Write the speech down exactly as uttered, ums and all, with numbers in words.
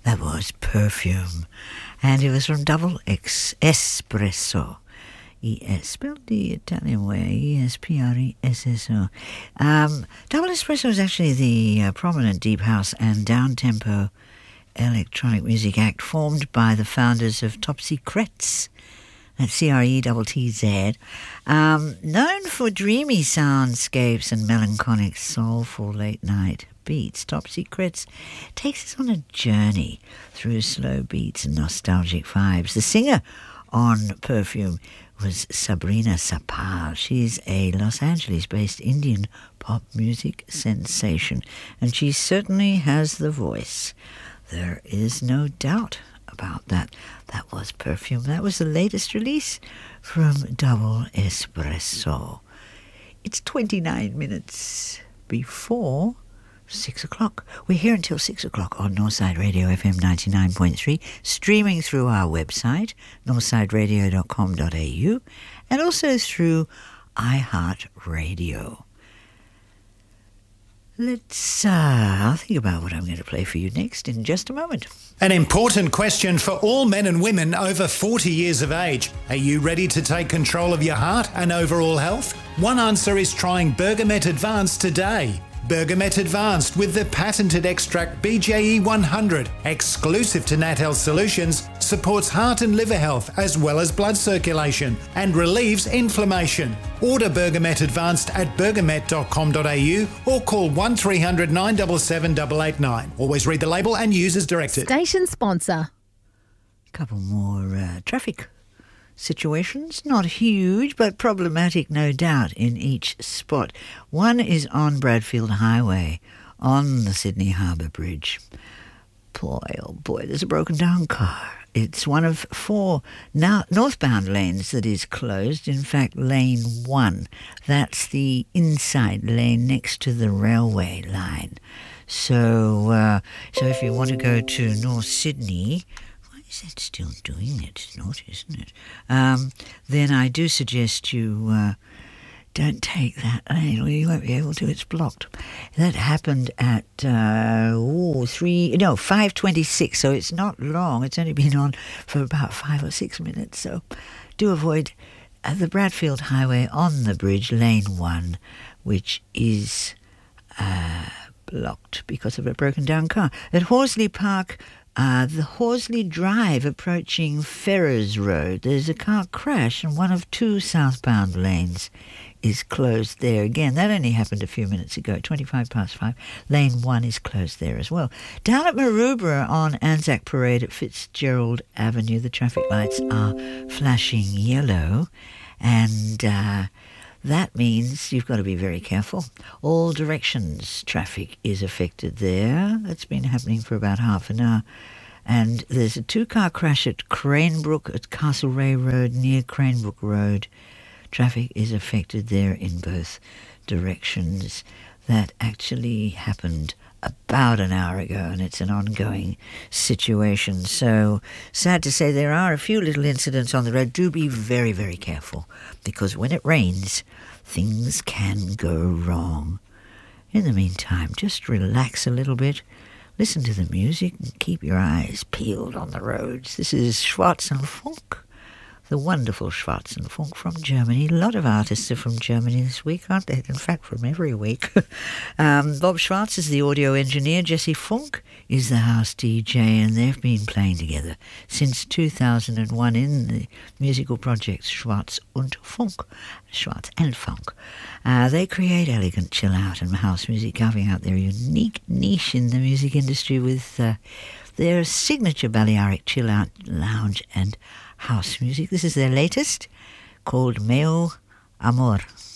That was Perfume. And it was from Double X Espresso. E S, spelled the Italian way, E S P R E S S O. Um, Double Espresso is actually the uh, prominent deep house and down-tempo electronic music act formed by the founders of Topsy Cretz. That's C R E T T Z. Um, known for dreamy soundscapes and melancholic, soulful late-night beats, Topsy Cretz takes us on a journey through slow beats and nostalgic vibes. The singer on Perfume was Sabrina Sapal. She's a Los Angeles-based Indian pop music sensation, and she certainly has the voice. There is no doubt about that. That was Perfume. That was the latest release from Double Espresso. It's twenty-nine minutes before six o'clock. We're here until six o'clock on Northside Radio F M ninety-nine point three, streaming through our website, northside radio dot com dot a u, and also through iHeartRadio. Let's, uh, I'll think about what I'm going to play for you next in just a moment. An important question for all men and women over forty years of age. Are you ready to take control of your heart and overall health? One answer is trying Bergamet Advanced today. Bergamet Advanced with the patented extract B J E one hundred, exclusive to Nat Health Solutions, supports heart and liver health as well as blood circulation and relieves inflammation. Order Bergamet Advanced at bergamet dot com dot a u or call one three hundred nine seven seven eight eight nine. Always read the label and use as directed. Station sponsor. A couple more uh, traffic situations, not huge, but problematic, no doubt, in each spot. One is on Bradfield Highway, on the Sydney Harbour Bridge. Boy, oh boy, there's a broken down car. It's one of four now northbound lanes that is closed. In fact, lane one. That's the inside lane next to the railway line. So, uh, so if you want to go to North Sydney, is it still doing it? It's not, isn't it? Um, then I do suggest you uh, don't take that lane, or you won't be able to. It's blocked. That happened at uh, ooh, three, no, five twenty-six. So it's not long. It's only been on for about five or six minutes. So do avoid uh, the Bradfield Highway on the bridge, lane one, which is uh, blocked because of a broken down car. At Horsley Park, Uh, the Horsley Drive approaching Ferrers Road, there's a car crash and one of two southbound lanes is closed there. Again, that only happened a few minutes ago, twenty-five past five. Lane one is closed there as well. Down at Maroubra on Anzac Parade at Fitzgerald Avenue, the traffic lights are flashing yellow, and uh, that means you've got to be very careful. All directions traffic is affected there. That's been happening for about half an hour. And there's a two-car crash at Cranebrook at Castlereagh Road, near Cranebrook Road. Traffic is affected there in both directions. That actually happened about an hour ago, and it's an ongoing situation. So, sad to say, there are a few little incidents on the road. Do be very, very careful, because when it rains, things can go wrong. In the meantime, just relax a little bit, listen to the music, and keep your eyes peeled on the roads. This is Schwarz and Funk, the wonderful Schwarz and Funk from Germany. A lot of artists are from Germany this week, aren't they? In fact, from every week. um, Bob Schwarz is the audio engineer. Jesse Funk is the house D J, and they've been playing together since two thousand one in the musical projects Schwarz und Funk, Schwarz and Funk. Uh, they create elegant chill-out and house music, carving out their unique niche in the music industry with uh, their signature Balearic chill-out lounge and house music. This is their latest, called Meu Amor.